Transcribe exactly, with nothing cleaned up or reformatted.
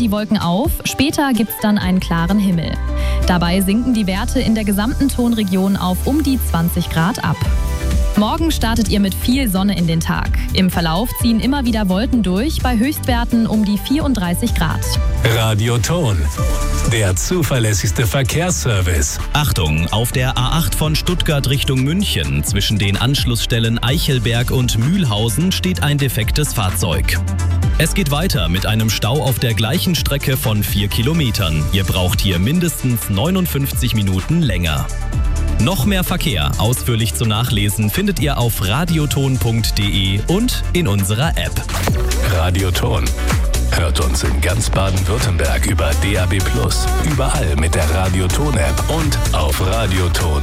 die Wolken auf, später gibt es dann einen klaren Himmel. Dabei sinken die Werte in der gesamten Tonregion auf um die zwanzig Grad ab. Morgen startet ihr mit viel Sonne in den Tag. Im Verlauf ziehen immer wieder Wolken durch, bei Höchstwerten um die vierunddreißig Grad. Radioton, der zuverlässigste Verkehrsservice. Achtung, auf der A acht von Stuttgart Richtung München zwischen den Anschlussstellen Eichelberg und Mühlhausen steht ein defektes Fahrzeug. Es geht weiter mit einem Stau auf der gleichen Strecke von vier Kilometern. Ihr braucht hier mindestens neunundfünfzig Minuten länger. Noch mehr Verkehr ausführlich zum Nachlesen findet ihr auf radioton punkt de und in unserer App. Radioton. Hört uns in ganz Baden-Württemberg über D A B plus, überall mit der Radioton-App und auf radioton